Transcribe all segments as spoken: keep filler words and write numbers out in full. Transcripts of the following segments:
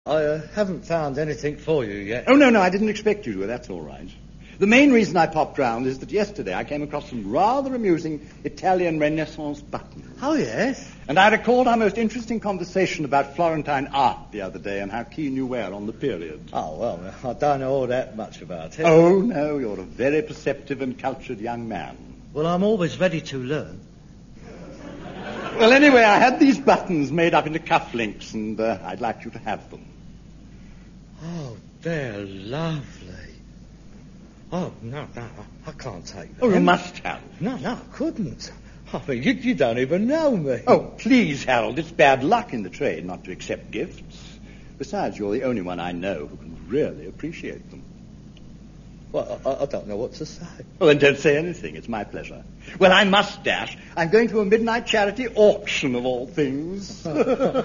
I uh, haven't found anything for you yet. Oh, no, no, I didn't expect you to. That's all right. The main reason I popped round is that yesterday I came across some rather amusing Italian Renaissance buttons. Oh, yes? And I recalled our most interesting conversation about Florentine art the other day and how keen you were on the period. Oh, well, I don't know all that much about it. Oh, no, you're a very perceptive and cultured young man. Well, I'm always ready to learn. Well, anyway, I had these buttons made up into cufflinks, and uh, I'd like you to have them. Oh, they're lovely. Oh, no, no, I can't take them. Oh, you must have. No, no, I couldn't. I mean, you, you don't even know me. Oh, please, Harold, it's bad luck in the trade not to accept gifts. Besides, you're the only one I know who can really appreciate them. Well, I, I don't know what to say. Well, then don't say anything. It's my pleasure. Well, I must dash. I'm going to a midnight charity auction of all things. Are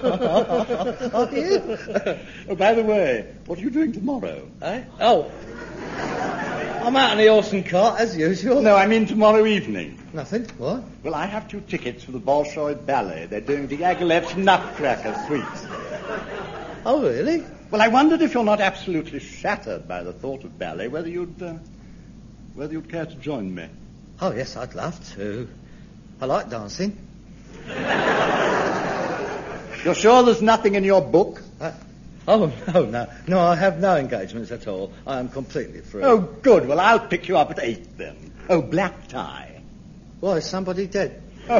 you? Oh, by the way, what are you doing tomorrow? Eh? Oh, I'm out in the horse and cart, as usual. No, I mean tomorrow evening. Nothing. What? Well, I have two tickets for the Bolshoi Ballet. They're doing Diaghilev's Nutcracker Suite. Oh, really? Well, I wondered if you're not absolutely shattered by the thought of ballet, whether you'd, uh, whether you'd care to join me. Oh, yes, I'd love to. I like dancing. You're sure there's nothing in your book? Uh, oh, no, no. No, I have no engagements at all. I am completely free. Oh, good. Well, I'll pick you up at eight, then. Oh, black tie. Why, is somebody dead?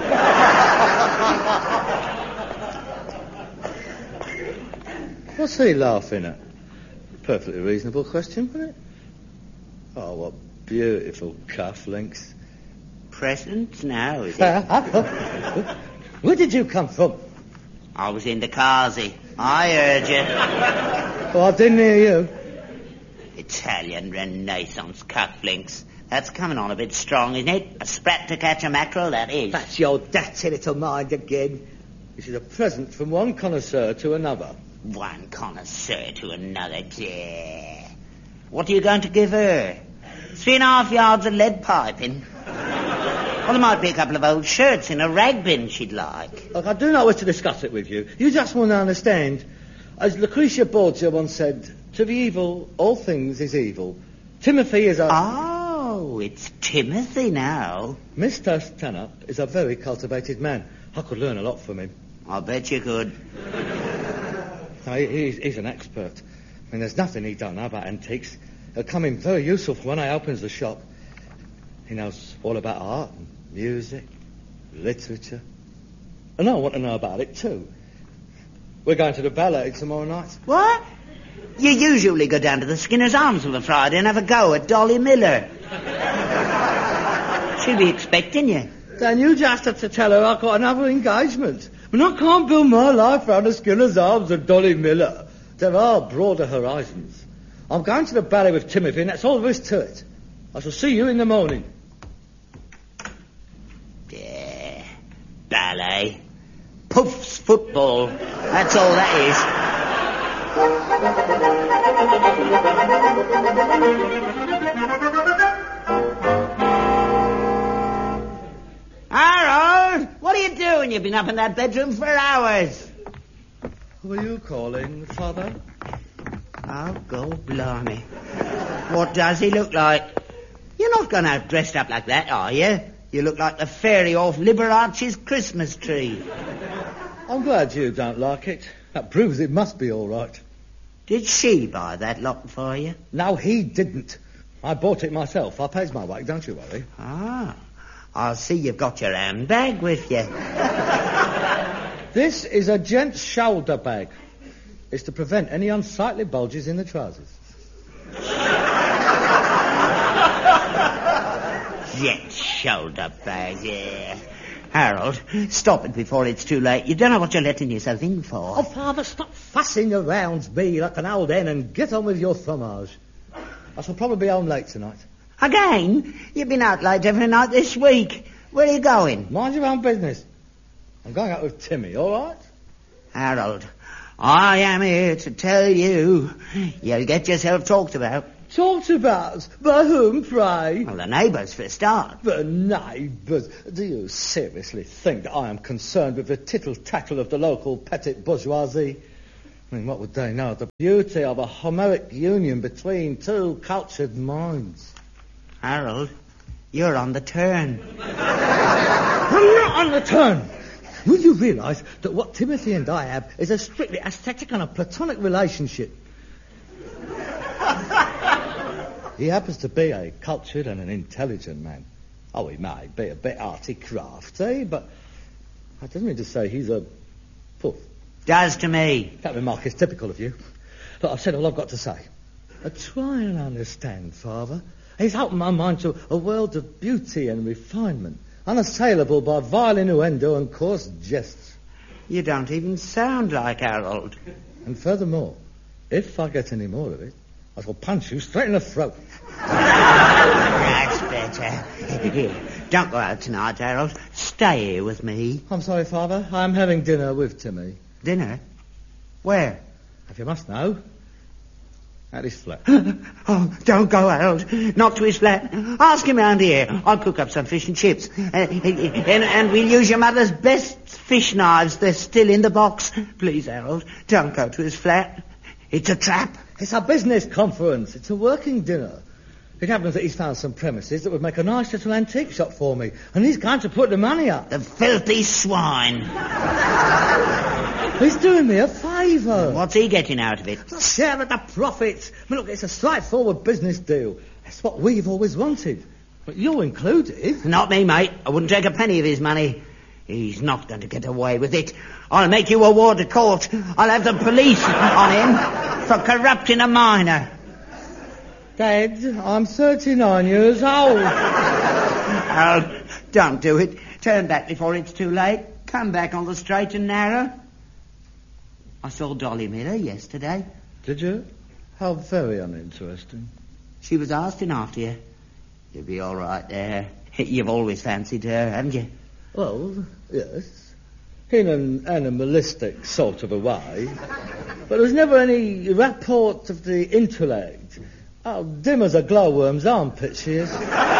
What's he laughing at? Perfectly reasonable question, wasn't it? Oh, what beautiful cufflinks. Presents now, is it? Where did you come from? I was in the Kazi. I heard you. Oh, I didn't hear you. Italian Renaissance cufflinks. That's coming on a bit strong, isn't it? A sprat to catch a mackerel, that is. That's your dirty little mind again. This is a present from one connoisseur to another. One connoisseur to another, dear. What are you going to give her? Three and a half yards of lead piping? Well, there might be a couple of old shirts in a rag bin she'd like. Look, I do not wish to discuss it with you. You just want to understand. As Lucretia Borgia once said, to the evil, all things is evil. Timothy is a... Oh, it's Timothy now. Mister Stanhope is a very cultivated man. I could learn a lot from him. I bet you could. No, he, he's, he's an expert. I mean, there's nothing he don't know about antiques. It'll come in very useful for when he opens the shop. He knows all about art and music, literature. And I want to know about it, too. We're going to the ballet tomorrow night. What? You usually go down to the Skinner's Arms of a Friday and have a go at Dolly Miller. She'll be expecting you. Then you just have to tell her I've got another engagement. But I can't build my life around the Skinner's Arms and Dolly Miller. There are broader horizons. I'm going to the ballet with Timothy, and that's all there is to it. I shall see you in the morning. Yeah, ballet. Puff's football. That's all that is. Harold, what are you doing? You've been up in that bedroom for hours. Who are you calling, Father? Oh, God blimey. What does he look like? You're not going out dressed up like that, are you? You look like the fairy off Liberace's Christmas tree. I'm glad you don't like it. That proves it must be all right. Did she buy that lot for you? No, he didn't. I bought it myself. I pays my way, don't you worry. Ah, I see you've got your handbag with you. This is a gent's shoulder bag. It's to prevent any unsightly bulges in the trousers. Gent's shoulder bag, yeah. Harold, stop it before it's too late. You don't know what you're letting yourself in for. Oh, Father, stop fussing around me like an old hen and get on with your fromage. I shall probably be home late tonight. Again? You've been out late every night this week. Where are you going? Mind your own business. I'm going out with Timmy, all right? Harold, I am here to tell you you'll get yourself talked about. Talked about? By whom, pray? Well, the neighbours, for a start. The neighbours? Do you seriously think that I am concerned with the tittle-tattle of the local petite bourgeoisie? I mean, what would they know? The beauty of a Homeric union between two cultured minds. Harold, you're on the turn. I'm not on the turn. Will you realise that what Timothy and I have is a strictly aesthetic and a platonic relationship? He happens to be a cultured and an intelligent man. Oh, he may be a bit arty crafty, but that doesn't mean to say he's a poof. Does to me. That remark is typical of you. Look, I've said all I've got to say. Uh, try and understand, Father. He's opened my mind to a world of beauty and refinement, unassailable by vile innuendo and coarse jests. You don't even sound like Harold. And furthermore, if I get any more of it, I shall punch you straight in the throat. That's better. Here, don't go out tonight, Harold. Stay here with me. I'm sorry, Father. I'm having dinner with Timmy. Dinner? Where? If you must know, at his flat. Oh, don't go, Harold. Not to his flat. Ask him round here. I'll cook up some fish and chips. Uh, and, and we'll use your mother's best fish knives. They're still in the box. Please, Harold, don't go to his flat. It's a trap. It's a business conference. It's a working dinner. It happens that he's found some premises that would make a nice little antique shop for me, and he's going to put the money up. The filthy swine. He's doing me a favour. What's he getting out of it? A share of the profits. I mean, look, it's a straightforward business deal. That's what we've always wanted. But you're included. Not me, mate. I wouldn't take a penny of his money. He's not going to get away with it. I'll make you a ward of court. I'll have the police on him for corrupting a minor. Dad, I'm thirty-nine years old. Oh, don't do it. Turn back before it's too late. Come back on the straight and narrow. I saw Dolly Miller yesterday. Did you? How very uninteresting. She was asking after you. You'll be all right there. You've always fancied her, haven't you? Well, yes. In an animalistic sort of a way. But there was never any rapport of the intellect. Oh, dim as a glowworm's armpit she is.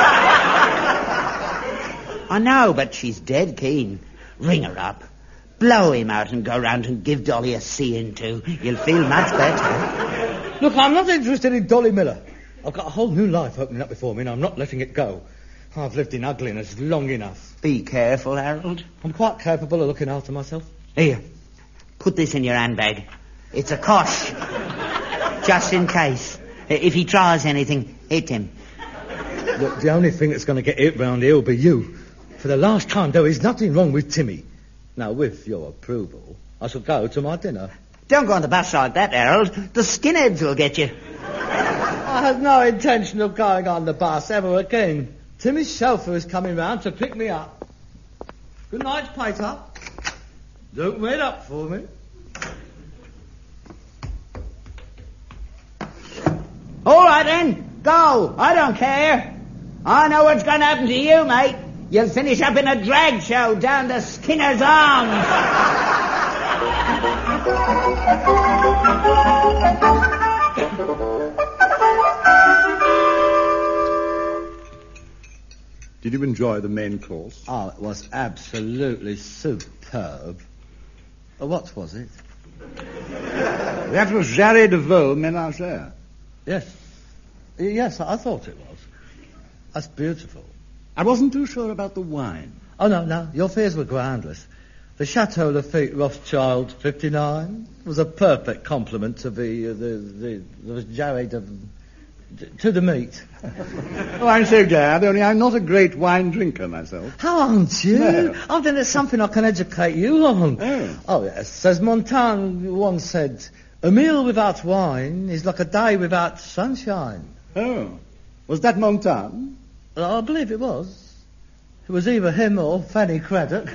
I know, but she's dead keen. Ring her up. Blow him out and go round and give Dolly a seeing to. You'll feel much better. Look, I'm not interested in Dolly Miller. I've got a whole new life opening up before me and I'm not letting it go. I've lived in ugliness long enough. Be careful, Harold. I'm quite capable of looking after myself. Here, put this in your handbag. It's a cosh. Just in case. If he tries anything, hit him. Look, the only thing that's going to get hit round here will be you. For the last time, there is nothing wrong with Timmy. Now, with your approval, I shall go to my dinner. Don't go on the bus like that, Harold. The skinheads will get you. I have no intention of going on the bus ever again. Timmy's chauffeur is coming round to pick me up. Good night, Peter. Don't wait up for me. All right, then. Go. I don't care. I know what's going to happen to you, mate. You'll finish up in a drag show down to Skinner's Arms. Did you enjoy the main course? Oh, it was absolutely superb. Uh, what was it? That was Jarry de Vaux Ménagère. Yes. Yes, I thought it was. That's beautiful. I wasn't too sure about the wine. Oh, no, no. Your fears were groundless. The Chateau Lafite Rothschild fifty-nine was a perfect compliment to the, uh, the, the, the Jarry de... to the meat. Oh, I'm so glad, only I'm not a great wine drinker myself. How aren't you? No. Oh, then it's something I can educate you on. Oh. Oh, yes. As Montaigne once said, a meal without wine is like a day without sunshine. Oh. Was that Montaigne? Well, I believe it was. It was either him or Fanny Craddock.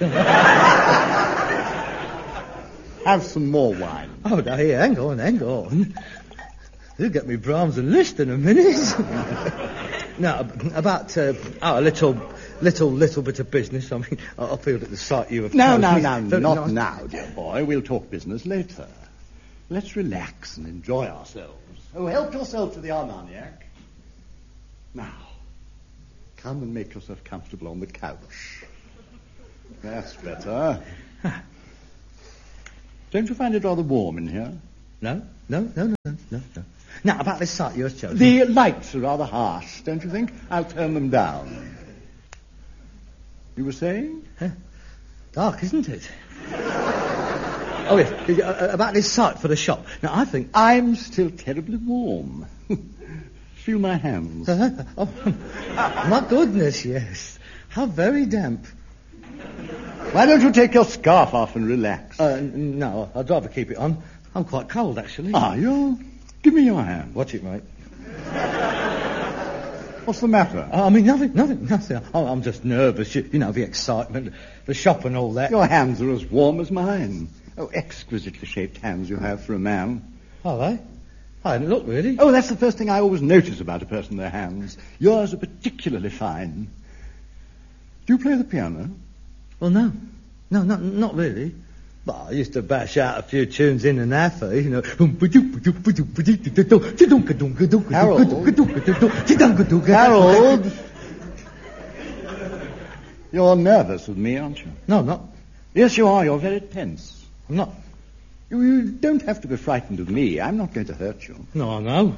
Have some more wine. Oh, now, here, hang on, hang on. You'll get me Brahms and Liszt in a minute. Now, about uh, our little, little, little bit of business. I mean, I feel that the sight you have... No, told no, me- no, Very not nice. now, dear boy. We'll talk business later. Let's relax and enjoy ourselves. Oh, help yourself to the Armagnac. Now, come and make yourself comfortable on the couch. That's better. Don't you find it rather warm in here? No, no, no, no, no, no, no. Now, about this site you've chosen. The lights are rather harsh, don't you think? I'll turn them down. You were saying? Huh? Dark, isn't it? Oh, yes, uh, about this site for the shop. Now, I think... I'm still terribly warm. Feel my hands. Uh, oh, my goodness, yes. How very damp. Why don't you take your scarf off and relax? Uh, n- no, I'd rather keep it on. I'm quite cold, actually. Are you? Give me your hand. Watch it, mate. What's the matter? Uh, I mean, nothing, nothing, nothing. I- I'm just nervous, you, you know, the excitement, the shop and all that. Your hands are as warm as mine. Oh, exquisitely shaped hands you have for a man. Are they? I hadn't looked, really. Oh, that's the first thing I always notice about a person, their hands. Yours are particularly fine. Do you play the piano? Well, no. No, not, not really. But I used to bash out a few tunes in and out, you know. Harold. Harold. You're nervous with me, aren't you? No, I'm not. Yes, you are. You're very tense. I'm not. You, you don't have to be frightened of me. I'm not going to hurt you. No, I know.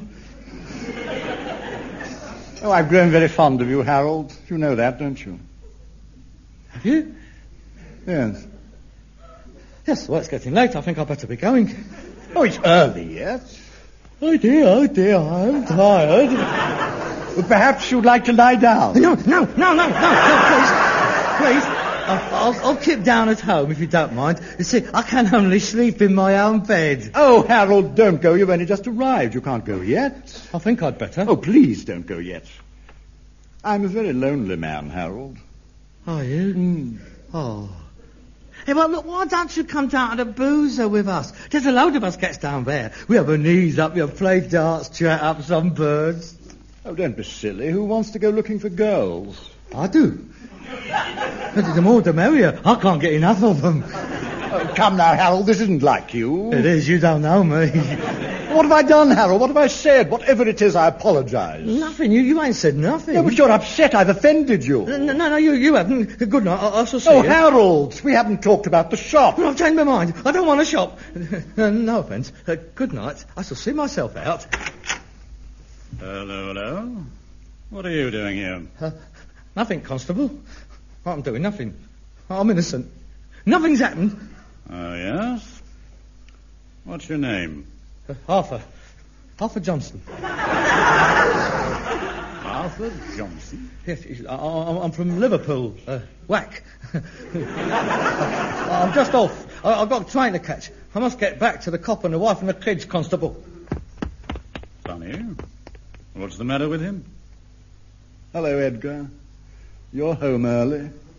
Oh, I've grown very fond of you, Harold. You know that, don't you? Have you? Yes. Yes, well, it's getting late. I think I'd better be going. Oh, it's early yet. Oh, dear, oh, dear, I'm tired. Well, perhaps you'd like to lie down. No, no, no, no, no, no, please. Please. I'll, I'll, I'll keep down at home, if you don't mind. You see, I can only sleep in my own bed. Oh, Harold, don't go. You've only just arrived. You can't go yet. I think I'd better. Oh, please don't go yet. I'm a very lonely man, Harold. Are you? Mm. Oh. Hey, well, look, why don't you come down to the boozer with us? There's a load of us gets down there. We have our knees up, we have play darts, chat up some birds. Oh, don't be silly. Who wants to go looking for girls? I do. But the more the merrier. I can't get enough of them. Oh, come now, Harold. This isn't like you. It is. You don't know me. What have I done, Harold? What have I said? Whatever it is, I apologize. Nothing. You, you ain't said nothing. No, but you're upset. I've offended you. No, no, no you, you haven't. Good night. I, I shall see Oh, you. Harold, we haven't talked about the shop. Well, I've changed my mind. I don't want a shop. Uh, no offence. Uh, good night. I shall see myself out. Hello, hello. What are you doing here? Uh, nothing, Constable. I'm doing nothing. I'm innocent. Nothing's happened. Oh, yes? What's your name? Uh, Arthur. Arthur Johnson. Arthur Johnson? Yes, I, I, I'm from Liverpool. Uh, whack. I'm just off. I, I've got a train to catch. I must get back to the cop and the wife and the kids, Constable. Funny. What's the matter with him? Hello, Edgar. You're home early.